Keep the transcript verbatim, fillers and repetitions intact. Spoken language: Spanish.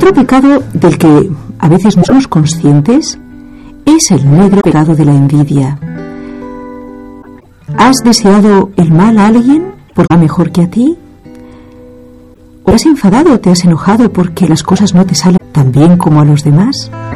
Otro pecado del que a veces no somos conscientes es el negro pecado de la envidia. ¿Has deseado el mal a alguien porque va mejor que a ti? ¿O te has enfadado o te has enojado porque las cosas no te salen tan bien como a los demás?